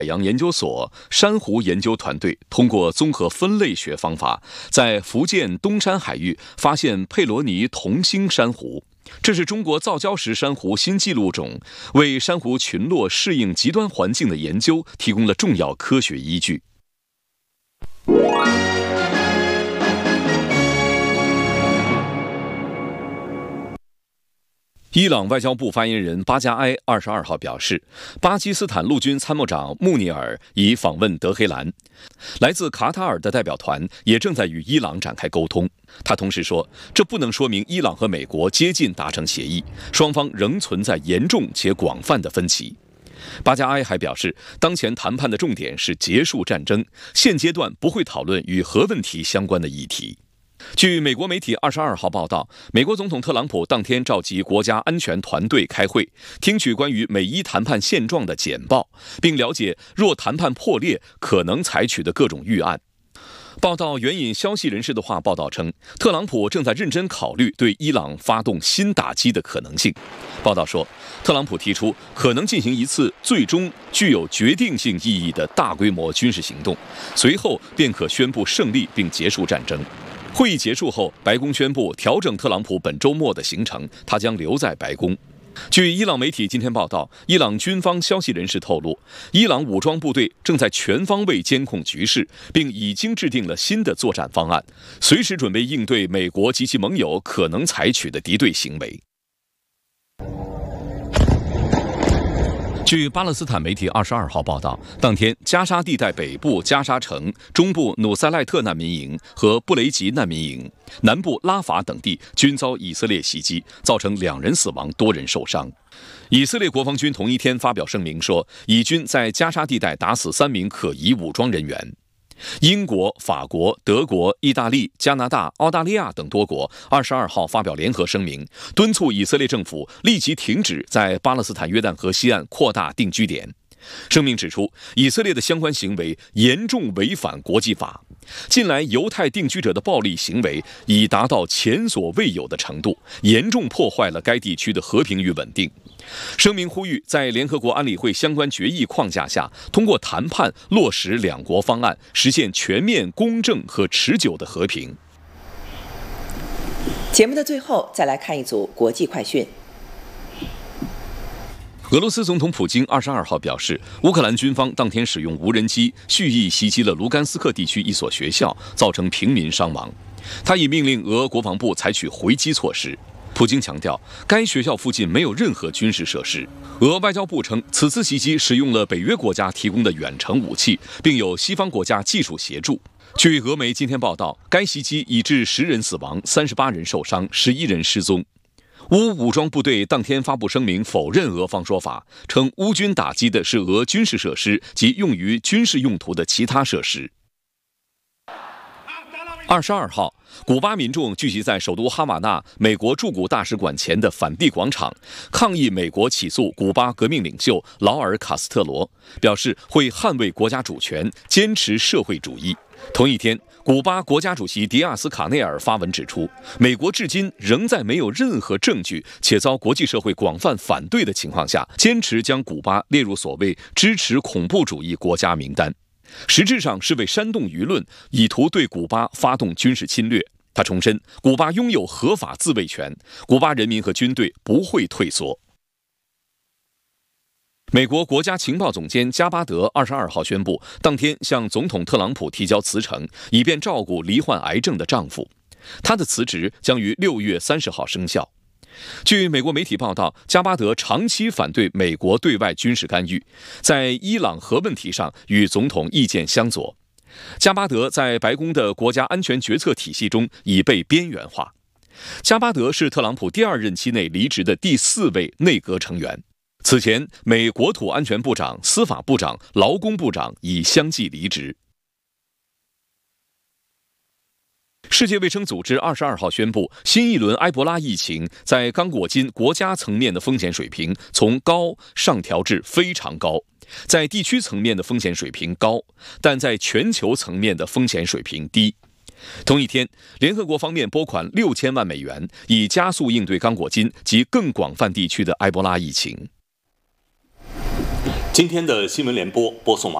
海洋研究所珊瑚研究团队通过综合分类学方法，在福建东山海域发现佩罗尼同星珊瑚。这是中国造礁石珊瑚新纪录种，为珊瑚群落适应极端环境的研究提供了重要科学依据。伊朗外交部发言人巴加埃22号表示，巴基斯坦陆军参谋长穆尼尔已访问德黑兰，来自卡塔尔的代表团也正在与伊朗展开沟通。他同时说，这不能说明伊朗和美国接近达成协议，双方仍存在严重且广泛的分歧。巴加埃还表示，当前谈判的重点是结束战争，现阶段不会讨论与核问题相关的议题。据美国媒体22号报道，美国总统特朗普当天召集国家安全团队开会，听取关于美伊谈判现状的简报，并了解若谈判破裂可能采取的各种预案。报道援引消息人士的话报道称，特朗普正在认真考虑对伊朗发动新打击的可能性。报道说，特朗普提出可能进行一次最终具有决定性意义的大规模军事行动，随后便可宣布胜利并结束战争。会议结束后，白宫宣布调整特朗普本周末的行程，他将留在白宫。据伊朗媒体今天报道，伊朗军方消息人士透露，伊朗武装部队正在全方位监控局势，并已经制定了新的作战方案，随时准备应对美国及其盟友可能采取的敌对行为。据巴勒斯坦媒体22号报道，当天加沙地带北部加沙城、中部努塞赖特难民营和布雷吉难民营、南部拉法等地均遭以色列袭击，造成2人死亡，多人受伤。以色列国防军同一天发表声明说，以军在加沙地带打死3名可疑武装人员。英国、法国、德国、意大利、加拿大、澳大利亚等多国22号发表联合声明，敦促以色列政府立即停止在巴勒斯坦约旦河西岸扩大定居点。声明指出，以色列的相关行为严重违反国际法，近来犹太定居者的暴力行为已达到前所未有的程度，严重破坏了该地区的和平与稳定。声明呼吁在联合国安理会相关决议框架下，通过谈判落实2国方案，实现全面、公正和持久的和平。 节目的最后，再来看一组国际快讯。 俄罗斯总统普京22号表示，乌克兰军方当天使用无人机蓄意袭击了卢甘斯克地区一所学校，造成平民伤亡。他已命令俄国防部采取回击措施。普京强调，该学校附近没有任何军事设施。俄外交部称，此次袭击使用了北约国家提供的远程武器，并有西方国家技术协助。据俄媒今天报道，该袭击已致10人死亡，38人受伤，11人失踪。乌武装部队当天发布声明，否认俄方说法，称乌军打击的是俄军事设施及用于军事用途的其他设施。22号，古巴民众聚集在首都哈瓦那美国驻古大使馆前的反帝广场，抗议美国起诉古巴革命领袖劳尔·卡斯特罗，表示会捍卫国家主权，坚持社会主义。同一天，古巴国家主席迪亚斯卡内尔发文指出，美国至今仍在没有任何证据且遭国际社会广泛反对的情况下，坚持将古巴列入所谓支持恐怖主义国家名单，实质上是为煽动舆论，以图对古巴发动军事侵略。他重申，古巴拥有合法自卫权，古巴人民和军队不会退缩。美国国家情报总监加巴德22号宣布，当天向总统特朗普提交辞呈，以便照顾罹患癌症的丈夫。他的辞职将于6月30号生效。据美国媒体报道，加巴德长期反对美国对外军事干预，在伊朗核问题上与总统意见相左。加巴德在白宫的国家安全决策体系中已被边缘化。加巴德是特朗普第2任期内离职的第4位内阁成员。此前，美国土安全部长、司法部长、劳工部长已相继离职。世界卫生组织22号宣布，新一轮埃博拉疫情在刚果金国家层面的风险水平从高上调至非常高，在地区层面的风险水平高，但在全球层面的风险水平低。同一天，联合国方面拨款6000万美元，以加速应对刚果金及更广泛地区的埃博拉疫情。 今天的新闻联播播送完。